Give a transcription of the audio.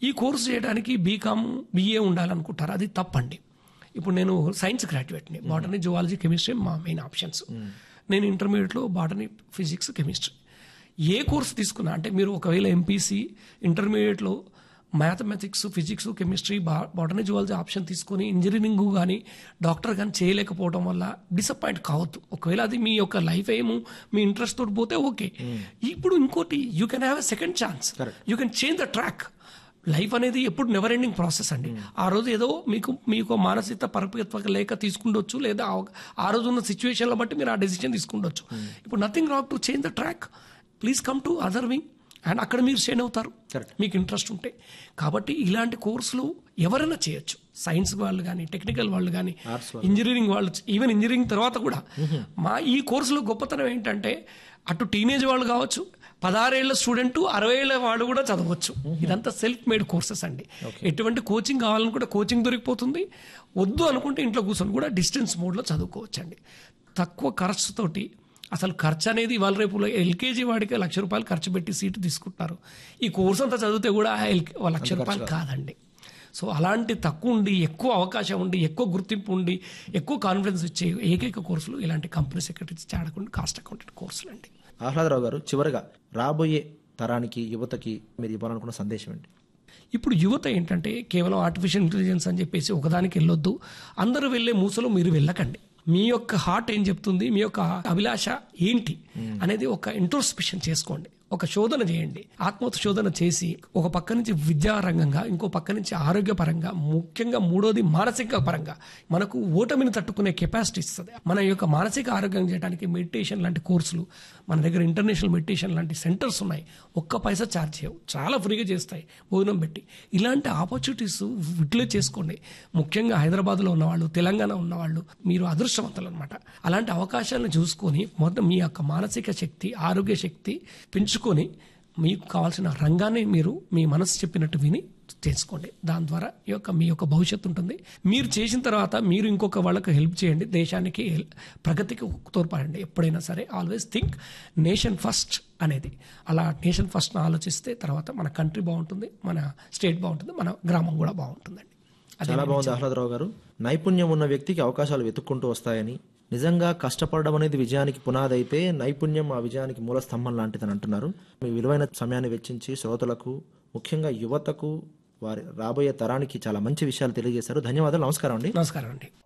ఈ కోర్సు చేయడానికి BCom BA ఉండాలనుకుంటారు, అది తప్పండి. ఇప్పుడు నేను సైన్స్ గ్రాడ్యుయేట్ని, బాటనీ జువాలజీ కెమిస్ట్రీ మా మెయిన్ ఆప్షన్స్. నేను ఇంటర్మీడియట్లో బాటనీ ఫిజిక్స్ కెమిస్ట్రీ ఏ కోర్సు తీసుకున్నా అంటే మీరు ఒకవేళ ఎంపీసీ ఇంటర్మీడియట్లో mathematics physics chemistry botany zoology option తీసుకొని ఇంజనీరింగ్ కానీ డాక్టర్ కానీ చేయలేకపోవడం వల్ల డిసప్పాయింట్ కావద్దు. ఒకవేళ అది మీ యొక్క లైఫ్ ఏమో మీ ఇంట్రెస్ట్ తోటి పోతే ఓకే. ఇప్పుడు ఇంకోటి you can have a second chance, you can change the track. Life అనేది ఎప్పుడు నెవర్ ఎండింగ్ ప్రాసెస్ అండి. ఆ రోజు ఏదో మీకు మానసిక పరిపక్వత లేక తీసుకుండొచ్చు, లేదా ఆ రోజు ఉన్న సిచ్యువేషన్ల బట్టి మీరు ఆ డెసిషన్ తీసుకుండొచ్చు. ఇప్పుడు nothing wrong to change the track. Please come to other wing and అక్కడ మీరు షైన్ అవుతారు మీకు ఇంట్రెస్ట్ ఉంటే. కాబట్టి ఇలాంటి కోర్సులు ఎవరైనా చేయొచ్చు, సైన్స్ వాళ్ళు కానీ, టెక్నికల్ వాళ్ళు కానీ, ఇంజనీరింగ్ వాళ్ళు, ఈవెన్ ఇంజనీరింగ్ తర్వాత కూడా. మా ఈ కోర్సులో గొప్పతనం ఏంటంటే అటు టీనేజ్ వాళ్ళు కావచ్చు, 16 ఏళ్ల స్టూడెంట్, 60 ఏళ్ల వాళ్ళు కూడా చదవచ్చు. ఇదంతా సెల్ఫ్ మేడ్ కోర్సెస్ అండి. ఎటువంటి కోచింగ్ కావాలనుకుంటే కోచింగ్ దొరికిపోతుంది, వద్దు అనుకుంటే ఇంట్లో కూర్చొని కూడా డిస్టెన్స్ మోడ్లో చదువుకోవచ్చు అండి. తక్కువ ఖర్చుతోటి, అసలు ఖర్చు అనేది ఇవాళ రేపు ఎల్కేజీ వాడికి ₹1,00,000 ఖర్చు పెట్టి సీటు తీసుకుంటున్నారు. ఈ కోర్సు అంతా చదివితే కూడా ₹1,00,000 కాదండి. సో అలాంటి తక్కువ ఉండి ఎక్కువ అవకాశం ఉండి ఎక్కువ గుర్తింపు ఉండి ఎక్కువ కాన్ఫిడెన్స్ ఇచ్చే ఏకైక కోర్సులు ఇలాంటి కంపెనీ సెక్రటరీ చాడకుండా కాస్ట్ అకౌంటెంట్ కోర్సులు అండి. ఆహ్లాదరావు గారు, చివరిగా రాబోయే తరానికి, యువతకి మీరు ఇవ్వాలనుకున్న సందేశం ఏంటి? ఇప్పుడు యువత ఏంటంటే కేవలం ఆర్టిఫిషియల్ ఇంటెలిజెన్స్ అని చెప్పేసి ఒకదానికి వెళ్ళొద్దు. అందరూ వెళ్ళే మూసలో మీరు వెళ్ళకండి. మీ యొక్క హార్ట్ ఏం చెప్తుంది, మీ యొక్క అభిలాష ఏంటి అనేది ఒక ఇంట్రోస్పెక్షన్ చేసుకోండి, ఒక శోధన చేయండి. ఆత్మశోధన చేసి ఒక పక్క నుంచి విద్యారంగంగా, ఇంకో పక్క నుంచి ఆరోగ్యపరంగా, ముఖ్యంగా మూడోది మానసిక పరంగా మనకు ఓటమిని తట్టుకునే కెపాసిటీ ఇస్తుంది. మన యొక్క మానసిక ఆరోగ్యం చేయడానికి మెడిటేషన్ లాంటి కోర్సులు మన దగ్గర, ఇంటర్నేషనల్ మెడిటేషన్ లాంటి సెంటర్స్ ఉన్నాయి. ఒక్క పైసా ఛార్జ్ చేయవు, చాలా ఫ్రీగా చేస్తాయి భోజనం పెట్టి. ఇలాంటి ఆపర్చునిటీస్ యూటిలైజ్ చేసుకోండి. ముఖ్యంగా హైదరాబాద్లో ఉన్నవాళ్ళు, తెలంగాణ ఉన్నవాళ్ళు మీరు అదృష్టవంతులు అనమాట. అలాంటి అవకాశాలను చూసుకొని మొత్తం మీ యొక్క మానసిక శక్తి, ఆరోగ్య శక్తి పెంచుకొని మీకు కావాల్సిన రంగాన్ని మీరు మీ మనసు చెప్పినట్టు విని చేసుకోండి. దాని ద్వారా మీ యొక్క భవిష్యత్తు ఉంటుంది. మీరు చేసిన తర్వాత మీరు ఇంకొక వాళ్ళకి హెల్ప్ చేయండి, దేశానికి ప్రగతికి తోడ్పడండి. ఎప్పుడైనా సరే ఆల్వేస్ థింక్ నేషన్ ఫస్ట్ అనేది. అలా నేషన్ ఫస్ట్ ఆలోచిస్తే తర్వాత మన కంట్రీ బాగుంటుంది, మన స్టేట్ బాగుంటుంది, మన గ్రామం కూడా బాగుంటుందండి. చాలా బాగుంది ఆహ్లాదరావు గారు. నైపుణ్యం ఉన్న వ్యక్తికి అవకాశాలు వెతుక్కుంటూ వస్తాయని, నిజంగా కష్టపడడం అనేది విజయానికి పునాది అయితే నైపుణ్యం ఆ విజయానికి మూల స్తంభం లాంటిదని అంటున్నారు. మీ విలువైన సమయాన్ని వెచ్చించి శ్రోతలకు, ముఖ్యంగా యువతకు, వారి రాబోయే తరానికి చాలా మంచి విషయాలు తెలియజేశారు. ధన్యవాదాలు. నమస్కారం అండి. నమస్కారం అండి.